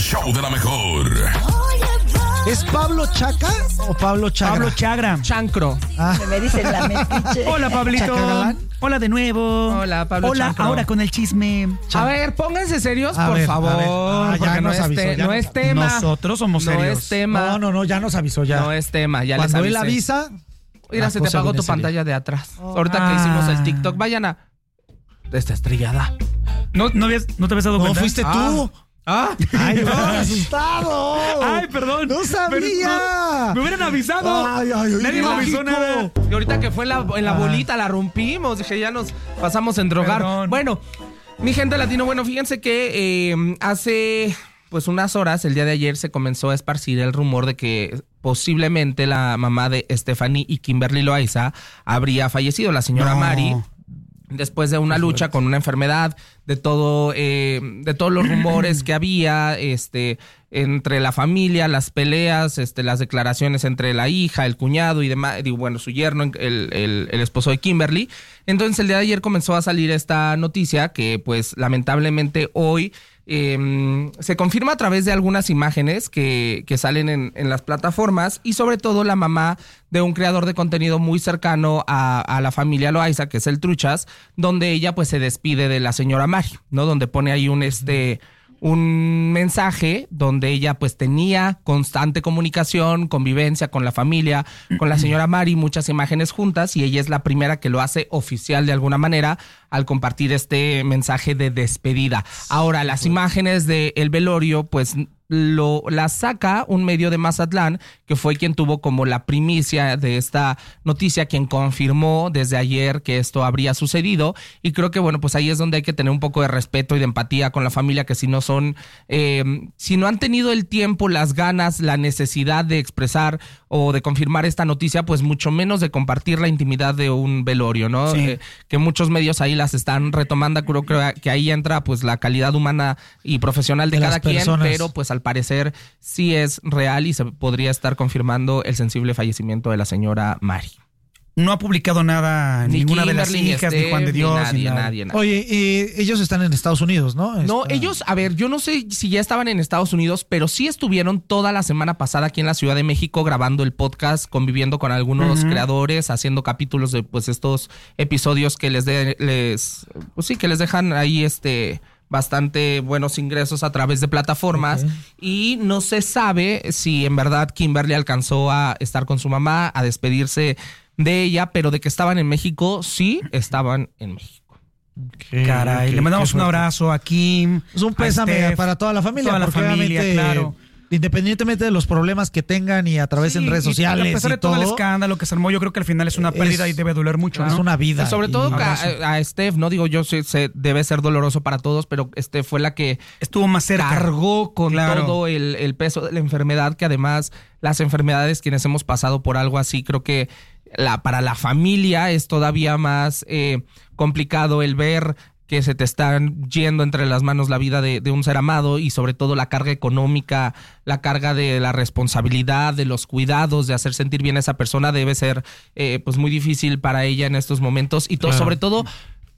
show de la mejor. ¿Es Pablo Chaca o Pablo Chagra? Pablo Chagra. Chancro. Me dicen la metiche. Hola, Pablito. Chacagalán. Hola de nuevo. Hola, Pablo Hola, Chancro. ahora con el chisme. A ver, pónganse serios, A por ver, favor. a ver. Ah, ya porque nos avisó, ya no nos- es tema. Nosotros somos No serios. es tema. No, ya nos avisó ya. No es tema, ya Cuando les él avisé. avisa... Mira, la se te cosa apagó viene tu seria. pantalla de atrás. Ahorita que hicimos el TikTok, vayan a... Esta estrellada. ¿No te habías dado No, cuenta? fuiste tú. Ay, no, asustado. Ay, perdón. No sabía. Me hubieran avisado. Ay, Nadie me avisó mágico. nada. Y ahorita que fue en la bolita, la rompimos. Dije, ya nos pasamos en drogar. Perdón. Bueno, mi gente latino, bueno, fíjense que hace pues unas horas, el día de ayer, se comenzó a esparcir el rumor de que posiblemente la mamá de Stephanie y Kimberly Loaiza habría fallecido, la señora No. Mari. Después de una lucha con una enfermedad, de todos los rumores que había, entre la familia, las peleas, las declaraciones entre la hija, el cuñado y demás, y bueno, su yerno, el esposo de Kimberly. Entonces el día de ayer comenzó a salir esta noticia que pues lamentablemente hoy se confirma a través de algunas imágenes que salen en las plataformas y sobre todo la mamá de un creador de contenido muy cercano a la familia Loaiza, que es el Truchas, donde ella pues se despide de la señora Mari, ¿no? Donde pone ahí un mensaje donde ella pues tenía constante comunicación, convivencia con la familia, con la señora Mari, muchas imágenes juntas, y ella es la primera que lo hace oficial de alguna manera al compartir este mensaje de despedida. Ahora, las imágenes del velorio pues las saca un medio de Mazatlán, que fue quien tuvo como la primicia de esta noticia, quien confirmó desde ayer que esto habría sucedido, y creo que bueno, pues ahí es donde hay que tener un poco de respeto y de empatía con la familia, que si no han tenido el tiempo, las ganas, la necesidad de expresar o de confirmar esta noticia, pues mucho menos de compartir la intimidad de un velorio, ¿no? Sí. Que muchos medios ahí las están retomando, creo que ahí entra pues la calidad humana y profesional de De cada las quien, personas. pero pues al parecer sí es real y se podría estar confirmando el sensible fallecimiento de la señora Mari. No ha publicado nada Ni ninguna de las Kimberly, hijas, ni Juan de Dios, ni nada. nadie. Oye, ellos están en Estados Unidos, ¿no? No, Está- ellos, a ver, yo no sé si ya estaban en Estados Unidos, pero sí estuvieron toda la semana pasada aquí en la Ciudad de México grabando el podcast, conviviendo con algunos creadores, haciendo capítulos de pues estos episodios que les dejan ahí bastante buenos ingresos a través de plataformas. Ok. Y no se sabe si en verdad Kimberly alcanzó a estar con su mamá, a despedirse de ella, pero de que estaban en México, sí estaban en México. Caray, le mandamos un abrazo a Kim. Es un pésame a Steph, para toda la familia. toda la porque familia, obviamente, claro. Independientemente de los problemas que tengan y a través Sí, en redes y sociales a pesar de y todo el todo, escándalo que se armó, yo creo que al final es una pérdida y debe doler mucho, es ¿no? una vida. Y sobre todo Y- a Steph, no digo yo, debe ser doloroso para todos, pero fue la que Estuvo más cerca. cargó con Claro. todo el peso de la enfermedad, que además las enfermedades, quienes hemos pasado por algo así, creo que para la familia es todavía más complicado el ver que se te están yendo entre las manos la vida de un ser amado, y sobre todo la carga económica, la carga de la responsabilidad, de los cuidados, de hacer sentir bien a esa persona, debe ser pues muy difícil para ella en estos momentos, y Claro. sobre todo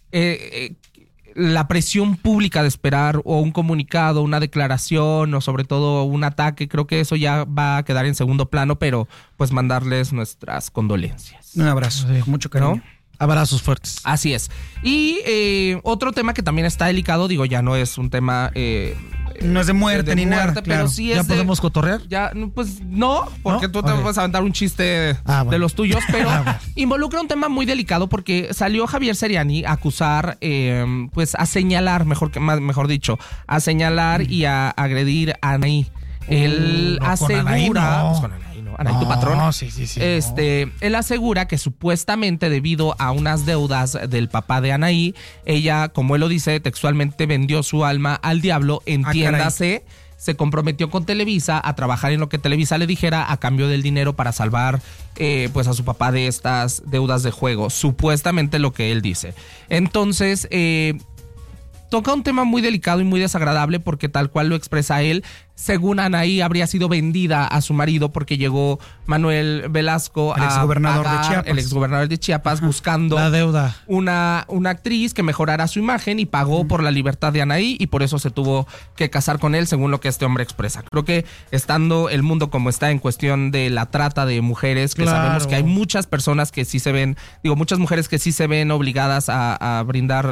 la presión pública de esperar o un comunicado, una declaración o sobre todo un ataque. Creo que eso ya va a quedar en segundo plano, pero pues mandarles nuestras condolencias. Un abrazo, Sí. con mucho cariño. ¿No? Abrazos fuertes. Así es. Y otro tema que también está delicado, digo, ya no es un tema No es de muerte ni nada, pero claro. sí ¿Ya es podemos cotorrear? ya, pues no, porque ¿No? tú te Ok. vas a aventar un chiste Bueno. de los tuyos, pero Bueno. involucra un tema muy delicado porque salió Javier Seriani a acusar, pues a señalar, mejor dicho, a señalar y a agredir a Anaí. Él no, con asegura, Anaí no. pues con Anaí, ¿no? Anaí, tu patrona. No, sí. Él asegura que supuestamente debido a unas deudas del papá de Anaí, ella, como él lo dice textualmente, vendió su alma al diablo, entiéndase, se comprometió con Televisa a trabajar en lo que Televisa le dijera a cambio del dinero para salvar pues a su papá de estas deudas de juego, supuestamente lo que él dice. Entonces, toca un tema muy delicado y muy desagradable porque tal cual lo expresa él, según Anaí habría sido vendida a su marido porque llegó Manuel Velasco, el exgobernador de Chiapas, buscando la deuda. Una actriz que mejorara su imagen y pagó por la libertad de Anaí y por eso se tuvo que casar con él, según lo que este hombre expresa. Creo que estando el mundo como está en cuestión de la trata de mujeres, que sabemos que hay muchas personas que sí se ven, muchas mujeres que sí se ven obligadas a brindar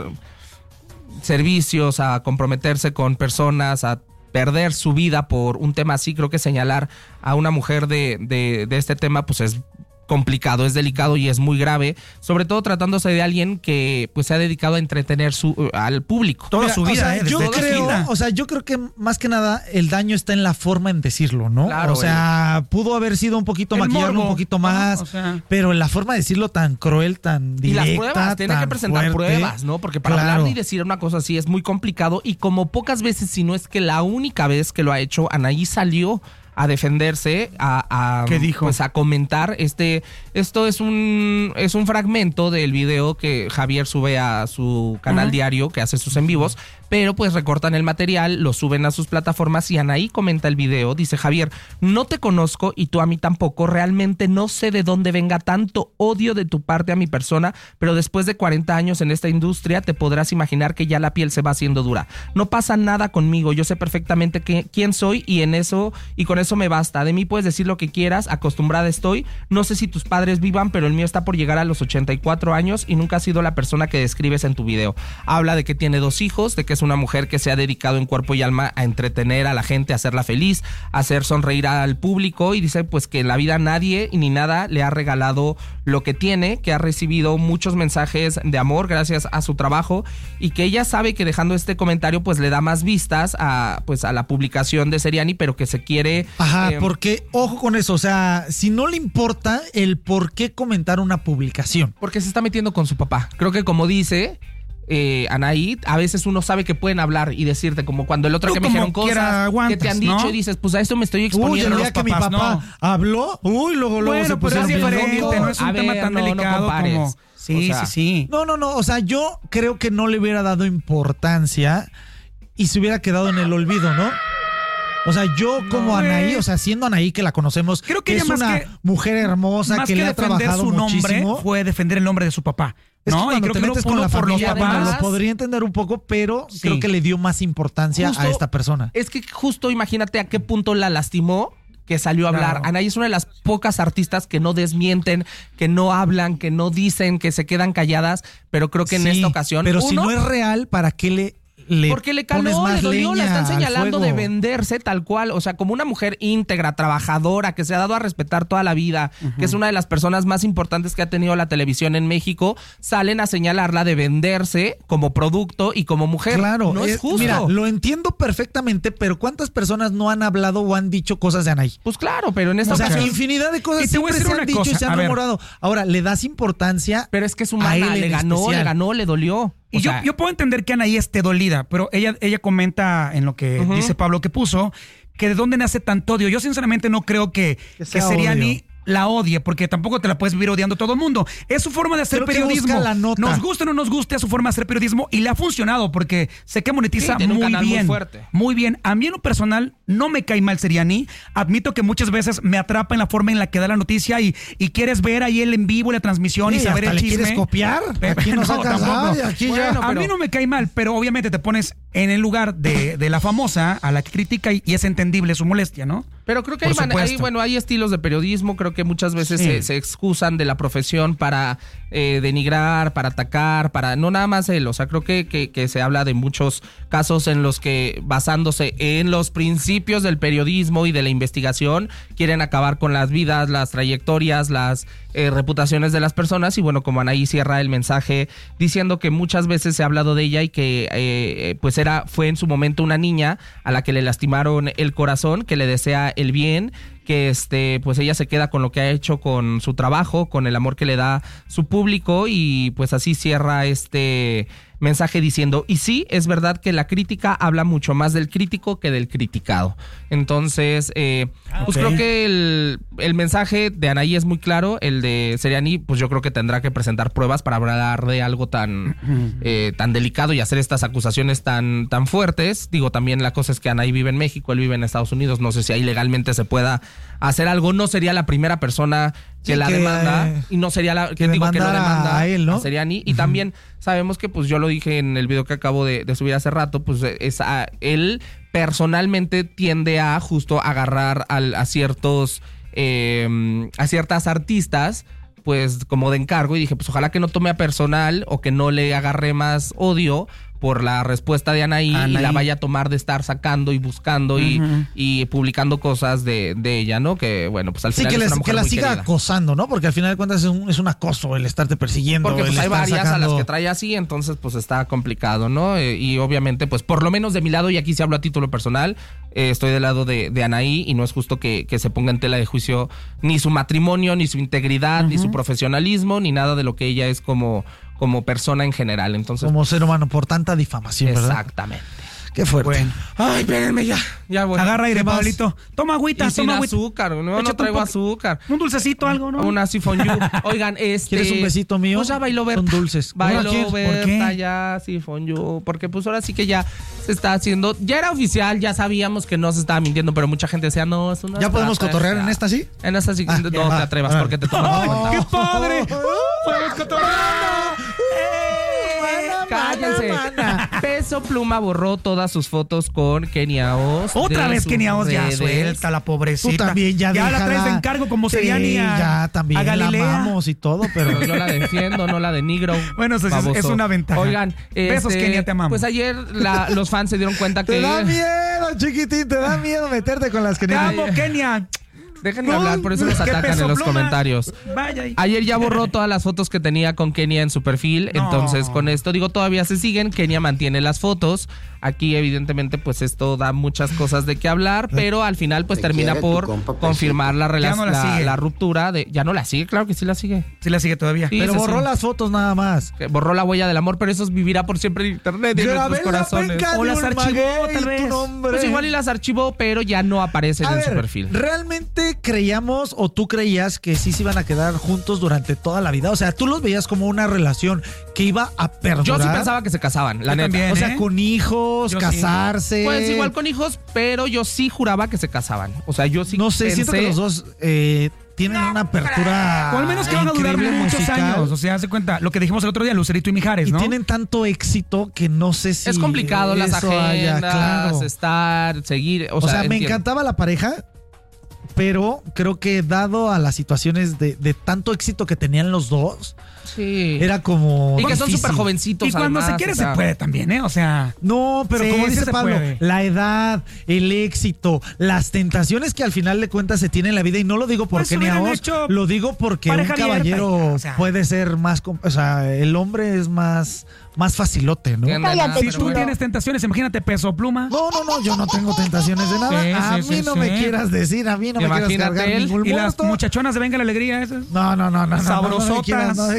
servicios, a comprometerse con personas, a perder su vida por un tema así. Creo que señalar a una mujer de este tema pues es complicado, es delicado y es muy grave, sobre todo tratándose de alguien que pues se ha dedicado a entretener al público toda su vida. Yo creo que más que nada el daño está en la forma en decirlo, ¿no? Claro, o sea, pudo haber sido un poquito maquillarlo un poquito más, pero en la forma de decirlo tan cruel, tan directa, y las pruebas, tiene que presentar fuerte, pruebas, ¿no? Porque para hablar y decir una cosa así es muy complicado y como pocas veces, si no es que la única vez que lo ha hecho, Anaí salió a defenderse, ¿qué dijo? Pues a comentar. Esto es un fragmento del video que Javier sube a su canal diario, que hace sus en vivos, pero pues recortan el material, lo suben a sus plataformas y Anaí comenta el video. Dice: Javier, no te conozco y tú a mí tampoco, realmente no sé de dónde venga tanto odio de tu parte a mi persona, pero después de 40 años en esta industria te podrás imaginar que ya la piel se va haciendo dura. No pasa nada conmigo, yo sé perfectamente quién soy y con eso me basta. De mí puedes decir lo que quieras, acostumbrada estoy. No sé si tus padres vivan, pero el mío está por llegar a los 84 años y nunca ha sido la persona que describes en tu video. Habla de que tiene 2 hijos, de que es una mujer que se ha dedicado en cuerpo y alma a entretener a la gente, a hacerla feliz, a hacer sonreír al público, y dice pues que en la vida nadie y ni nada le ha regalado lo que tiene, que ha recibido muchos mensajes de amor gracias a su trabajo y que ella sabe que dejando este comentario pues le da más vistas a la publicación de Seriani, pero que se quiere... porque ojo con eso, o sea, si no le importa el por qué comentar una publicación. Porque se está metiendo con su papá. Creo que como dice... Anaí, a veces uno sabe que pueden hablar y decirte, como cuando el otro que me dijeron cosas que te han dicho, ¿no? Y dices, pues a esto me estoy exponiendo. El día que mi papá habló, luego se pusieron pero es diferente, no es un tema tan delicado como... Sí. No, o sea, yo creo que no le hubiera dado importancia y se hubiera quedado en el olvido, ¿no? O sea, yo como Anaí, o sea, siendo Anaí que la conocemos, creo que es una mujer hermosa que le ha trabajado su muchísimo. Nombre, fue defender el nombre de su papá. Es ¿no? que Y creo te que metes con la familia, lo podría entender un poco, pero creo que le dio más importancia a esta persona. Es que justo imagínate a qué punto la lastimó que salió a hablar. Anaí es una de las pocas artistas que no desmienten, que no hablan, que no dicen, que se quedan calladas, pero creo que en esta ocasión... Pero si no es real, ¿para qué le porque le caló, le dolió, la están señalando de venderse tal cual, o sea, como una mujer íntegra, trabajadora, que se ha dado a respetar toda la vida, que es una de las personas más importantes que ha tenido la televisión en México, salen a señalarla de venderse como producto y como mujer. Claro, no es justo. Mira, lo entiendo perfectamente, pero ¿cuántas personas no han hablado o han dicho cosas de Anaí? Pues claro, pero en esta ocasión... infinidad de cosas siempre se han dicho y se han rumorado. Ahora, le das importancia. Pero es que es humana, le ganó, le dolió. Y yo puedo entender que Anaí esté dolida, pero ella comenta en lo que dice Pablo que puso, que de dónde nace tanto odio. Yo sinceramente no creo que Seriani la odie, porque tampoco te la puedes vivir odiando a todo el mundo. Es su forma de hacer periodismo. Nos guste o no nos guste, es su forma de hacer periodismo y le ha funcionado porque sé que monetiza muy bien. Muy bien. A mí en lo personal no me cae mal Seriani. Admito que muchas veces me atrapa en la forma en la que da la noticia y quieres ver ahí el en vivo, la transmisión y saber el chisme. ¿Quieres copiar? Aquí no sacas aquí bueno, a mí no me cae mal, pero obviamente te pones en el lugar de la famosa a la que critica y es entendible su molestia, ¿no? Pero creo que hay estilos de periodismo, creo que muchas veces se excusan de la profesión para denigrar, para atacar, para no nada más él. O sea, creo que se habla de muchos casos en los que, basándose en los principios del periodismo y de la investigación, quieren acabar con las vidas, las trayectorias, las reputaciones de las personas. Y bueno, como Anaí cierra el mensaje diciendo que muchas veces se ha hablado de ella y que fue en su momento una niña a la que le lastimaron el corazón, que le desea el bien, que pues ella se queda con lo que ha hecho, con su trabajo, con el amor que le da su público, y pues así cierra este mensaje diciendo: y sí, es verdad que la crítica habla mucho más del crítico que del criticado. Entonces, pues creo que el mensaje de Anaí es muy claro. El de Seriani, pues yo creo que tendrá que presentar pruebas para hablar de algo tan delicado y hacer estas acusaciones tan fuertes. Digo, también la cosa es que Anaí vive en México, él vive en Estados Unidos. No sé si ahí legalmente se pueda hacer algo. No sería la primera persona que la demanda, y no sería la que no demanda a él, ¿no? A Seriani. Y también sabemos que, pues yo lo dije en el video que acabo de subir hace rato, pues él personalmente tiende a justo agarrar a ciertas artistas, pues como de encargo, y dije, pues ojalá que no tome a personal o que no le agarre más odio por la respuesta de Anaí y la vaya a tomar de estar sacando y buscando y publicando cosas de ella, ¿no? Que bueno, pues al final sí, es una mujer que la muy siga querida. Acosando, ¿no? Porque al final de cuentas es un acoso el estarte persiguiendo. Porque pues hay varias sacando... a las que trae así, entonces pues está complicado, ¿no? Y obviamente, pues por lo menos de mi lado, y aquí sí hablo a título personal, estoy del lado de Anaí, y no es justo que se ponga en tela de juicio ni su matrimonio, ni su integridad, ni su profesionalismo, ni nada de lo que ella es como persona en general. Entonces, como ser humano, por tanta difamación, ¿verdad? Exactamente. Qué fuerte. Bueno. Ay, espérenme, ya voy. Agarra aire, más? Pablito. Toma agüita, Y sin toma agüita. azúcar, no traigo azúcar. Un dulcecito, algo, ¿no? Una fondue. Oigan, ¿Quieres un besito mío? Pues ya bailó Berta. Son dulces. Bailó ¿Por Berta, qué? ya fondue. Porque pues ahora sí que ya se está haciendo. Ya era oficial, ya sabíamos que no se estaba mintiendo, pero mucha gente decía, no, es una ¿Ya podemos estrategia. cotorrear en esta, sí? En esta sí, no te atrevas porque te tomas cuenta. ¡Qué padre! ¡Podemos cotorrear! Cállense. Peso Pluma borró todas sus fotos con Kenia Oz. Otra vez Kenia Oz, ya redes. suelta la pobrecita. Tú también ya la déjala. traes de encargo como Sí, Seriani ya también a Galilea. la amamos y todo, pero... Pero yo la defiendo, no la denigro. Bueno, eso es baboso. una ventaja. Oigan, Besos, Kenia, te amamos. Pues ayer los fans se dieron cuenta que... Te da miedo, chiquitín, te da miedo meterte con las que... Te amo, Kenia. Déjenme hablar, por eso nos ¿Qué atacan Peso en los Pluma? comentarios. Vaya ahí. Ayer ya borró todas las fotos que tenía con Kenia en su perfil. No. Entonces, con esto, digo, todavía se siguen. Kenia mantiene las fotos. Aquí, evidentemente, pues esto da muchas cosas de qué hablar, pero al final, pues termina por confirmar la la ruptura de. Ya no la sigue, claro que sí la sigue. Sí la sigue todavía. Sí, Pero sí, borró sí. las fotos nada más. Que borró la huella del amor, pero eso vivirá por siempre en internet y en nuestros corazones. O las archivó, tal vez. Pues igual y las archivó, pero ya no aparecen en su perfil. ¿Realmente creíamos o tú creías que sí se iban a quedar juntos durante toda la vida? O sea, tú los veías como una relación que iba a perdurar. Yo sí pensaba que se casaban, la Yo neta. también. O sea, con hijos, Yo casarse. Pues igual con hijos, pero yo sí juraba que se casaban. O sea, yo sí No sé, pensé... siento que los dos tienen una apertura. O al menos que van a durar increíble muchos musical. años. O sea, hace cuenta lo que dijimos el otro día, Lucerito y Mijares, Y ¿no? tienen tanto éxito que no sé si. Es complicado las eso haya, agendas, claro. estar, seguir. O sea, me entiendo. encantaba la pareja, pero creo que dado a las situaciones de tanto éxito que tenían los dos, Sí. era como. Y que son difícil. súper jovencitos. Y cuando además, se quiere o sea, se puede también, ¿eh? O sea... No, pero Sí, como sí dice se Pablo, puede. la edad, el éxito, las tentaciones que al final de cuentas se tienen en la vida, y no lo digo por Pues Kenia hubieran Oz, hecho lo digo porque un pareja abierta, caballero o sea. puede ser más, o sea, el hombre es más facilote, ¿no? Cállate, Si pero tú bueno. tienes tentaciones, imagínate Peso Pluma. No, yo no tengo tentaciones de nada. Sí, A sí, mí sí, no sí. me quieras decir, a mí no me quieras Imagínate cargar él ningún Y las muerto. muchachonas de Venga la Alegría, esas. No, Sabrosotas. No,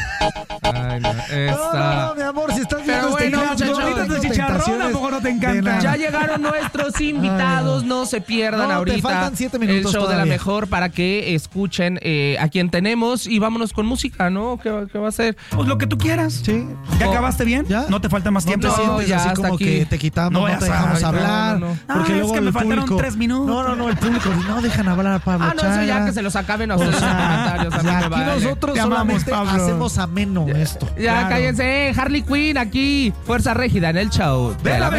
Ay, no, no, mi amor, si estás viendo Pero este bueno, video, muchachos, no tengo de chicharrón, tentaciones ¿a poco no te de encanta? nada. Ya llegaron nuestros invitados, no se pierdan No, te ahorita faltan 7 el minutos show de la todavía. mejor para que escuchen a quien tenemos y vámonos con música, ¿no? ¿Qué va a ser? Pues lo que tú quieras. Sí. ¿Ya acabaste bien? ¿Ya? ¿No te falta más No tiempo? te sientes ya así hasta como aquí. que te quitamos, No, no, ya te dejamos sabes, hablar. no. Porque Ah, luego es que me el faltaron público, 3 minutos. No, el público no dejan hablar a Pablo Ah, no, eso ya Chagra. que se los acaben a ustedes O en los sea, comentarios. A mí me aquí vale. nosotros Te amamos, solamente Pablo. hacemos ameno esto. Ya Claro. cállense, Harley Quinn aquí, Fuerza Régida en el show de la